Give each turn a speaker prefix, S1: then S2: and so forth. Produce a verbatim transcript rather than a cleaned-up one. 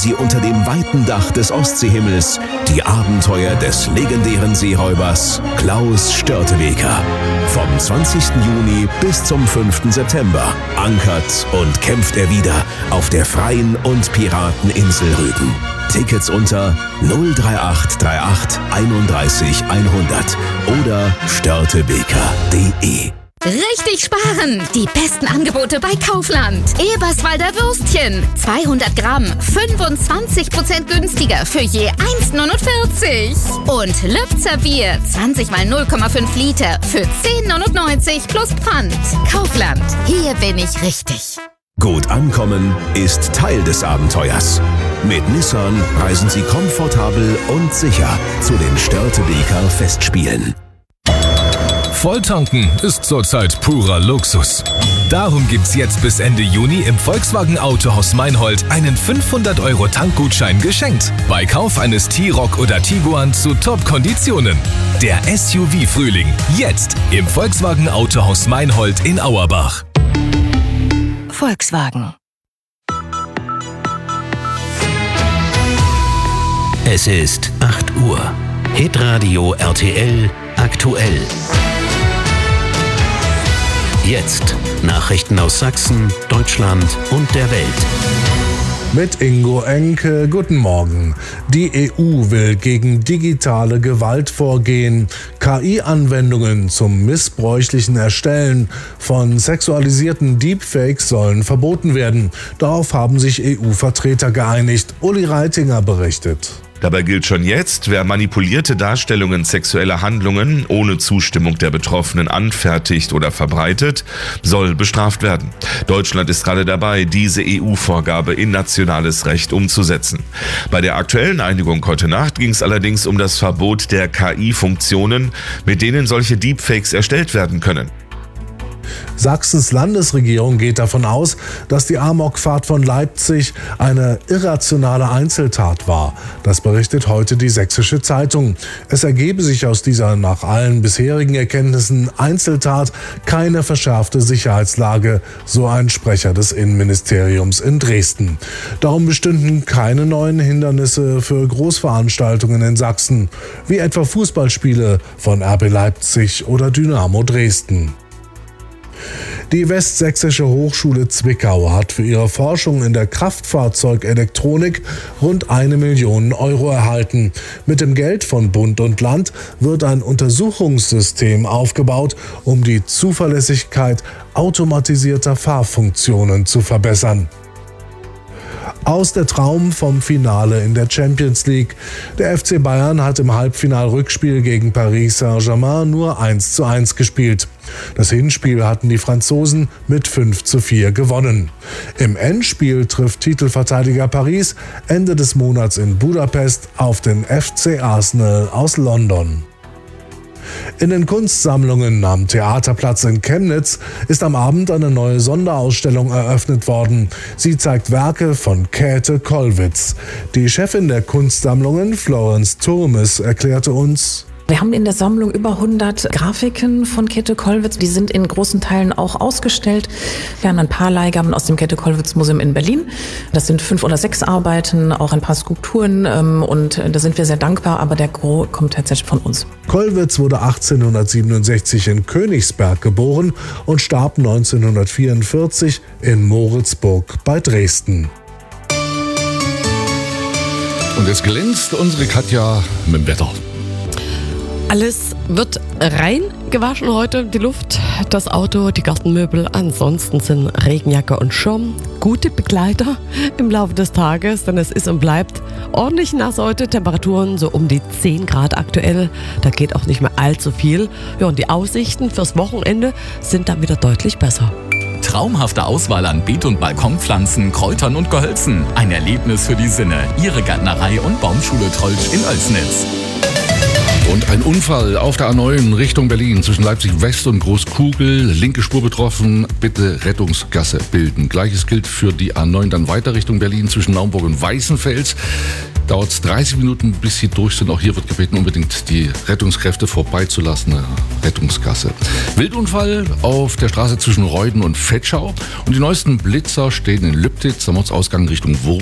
S1: Sie unter dem weiten Dach des Ostseehimmels die Abenteuer des legendären Seeräubers Klaus Störtebeker. Vom zwanzigsten Juni bis zum fünften September ankert und kämpft er wieder auf der freien und Pirateninsel Rügen. Tickets unter null drei acht drei acht einunddreißig hundert oder störtebeker punkt de.
S2: Richtig sparen! Die besten Angebote bei Kaufland. Eberswalder Würstchen. zweihundert Gramm, fünfundzwanzig Prozent günstiger für je eins neunundvierzig. Und Lübzer Bier, zwanzig mal null Komma fünf Liter für zehn neunundneunzig plus Pfand. Kaufland, hier bin ich richtig.
S1: Gut ankommen ist Teil des Abenteuers. Mit Nissan reisen Sie komfortabel und sicher zu den Störtebeker Festspielen.
S3: Volltanken ist zurzeit purer Luxus. Darum gibt's jetzt bis Ende Juni im Volkswagen Autohaus Meinhold einen fünfhundert Euro Tankgutschein geschenkt. Bei Kauf eines T-Roc oder Tiguan zu Top-Konditionen. Der S U V-Frühling. Jetzt im Volkswagen Autohaus Meinhold in Auerbach.
S4: Volkswagen.
S5: Es ist acht Uhr. Hitradio R T L aktuell. Jetzt Nachrichten aus Sachsen, Deutschland und der Welt.
S6: Mit Ingo Enke, guten Morgen. Die E U will gegen digitale Gewalt vorgehen. K I-Anwendungen zum missbräuchlichen Erstellen von sexualisierten Deepfakes sollen verboten werden. Darauf haben sich E U-Vertreter geeinigt. Uli Reitinger berichtet.
S7: Dabei gilt schon jetzt, wer manipulierte Darstellungen sexueller Handlungen ohne Zustimmung der Betroffenen anfertigt oder verbreitet, soll bestraft werden. Deutschland ist gerade dabei, diese E U-Vorgabe in nationales Recht umzusetzen. Bei der aktuellen Einigung heute Nacht ging es allerdings um das Verbot der K I-Funktionen, mit denen solche Deepfakes erstellt werden können.
S6: Sachsens Landesregierung geht davon aus, dass die Amokfahrt von Leipzig eine irrationale Einzeltat war. Das berichtet heute die Sächsische Zeitung. Es ergebe sich aus dieser nach allen bisherigen Erkenntnissen Einzeltat keine verschärfte Sicherheitslage, so ein Sprecher des Innenministeriums in Dresden. Darum bestünden keine neuen Hindernisse für Großveranstaltungen in Sachsen, wie etwa Fußballspiele von R B Leipzig oder Dynamo Dresden. Die Westsächsische Hochschule Zwickau hat für ihre Forschung in der Kraftfahrzeugelektronik rund eine Million Euro erhalten. Mit dem Geld von Bund und Land wird ein Untersuchungssystem aufgebaut, um die Zuverlässigkeit automatisierter Fahrfunktionen zu verbessern. Aus der Traum vom Finale in der Champions League. Der F C Bayern hat im Halbfinal-Rückspiel gegen Paris Saint-Germain nur eins zu eins gespielt. Das Hinspiel hatten die Franzosen mit fünf zu vier gewonnen. Im Endspiel trifft Titelverteidiger Paris Ende des Monats in Budapest auf den F C Arsenal aus London. In den Kunstsammlungen am Theaterplatz in Chemnitz ist am Abend eine neue Sonderausstellung eröffnet worden. Sie zeigt Werke von Käthe Kollwitz. Die Chefin der Kunstsammlungen, Florence Turmes, erklärte uns:
S8: Wir haben in der Sammlung über hundert Grafiken von Käthe Kollwitz. Die sind in großen Teilen auch ausgestellt. Wir haben ein paar Leihgaben aus dem Käthe-Kollwitz-Museum in Berlin. Das sind fünf oder sechs Arbeiten, auch ein paar Skulpturen. Und da sind wir sehr dankbar, aber der Gros kommt tatsächlich von uns.
S6: Kollwitz wurde achtzehnhundertsiebenundsechzig in Königsberg geboren und starb neunzehnhundertvierundvierzig in Moritzburg bei Dresden.
S9: Und jetzt glänzt unsere Katja mit dem Wetter.
S10: Alles wird rein gewaschen heute, die Luft, das Auto, die Gartenmöbel. Ansonsten sind Regenjacke und Schirm gute Begleiter im Laufe des Tages, denn es ist und bleibt ordentlich nass heute. Temperaturen so um die zehn Grad aktuell. Da geht auch nicht mehr allzu viel. Ja, und die Aussichten fürs Wochenende sind dann wieder deutlich besser.
S11: Traumhafte Auswahl an Beet- und Balkonpflanzen, Kräutern und Gehölzen. Ein Erlebnis für die Sinne. Ihre Gärtnerei und Baumschule Trollsch in Oelsnitz.
S9: Und ein Unfall auf der A neun Richtung Berlin zwischen Leipzig West und Großkugel. Linke Spur betroffen, bitte Rettungsgasse bilden. Gleiches gilt für die A neun dann weiter Richtung Berlin zwischen Naumburg und Weißenfels. Dauert es dreißig Minuten, bis sie durch sind. Auch hier wird gebeten, unbedingt die Rettungskräfte vorbeizulassen. Rettungsgasse. Wildunfall auf der Straße zwischen Reuden und Vetschau. Und die neuesten Blitzer stehen in Lübtitz am Ortsausgang Richtung Wurm.